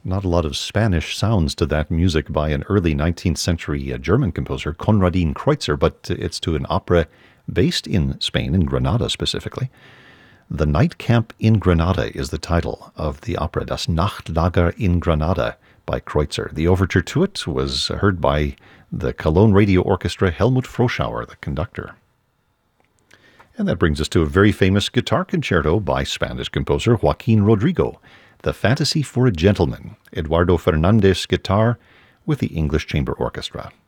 Not a lot of Spanish sounds to that music by an early 19th century German composer, Konradin Kreutzer, but it's to an opera based in Spain, in Granada specifically. The Night Camp in Granada is the title of the opera, Das Nachtlager in Granada by Kreutzer. The overture to it was heard by the Cologne Radio Orchestra, Helmut Froschauer, the conductor. And that brings us to a very famous guitar concerto by Spanish composer Joaquin Rodrigo, The Fantasy for a Gentleman, Eduardo Fernandez guitar with the English Chamber Orchestra.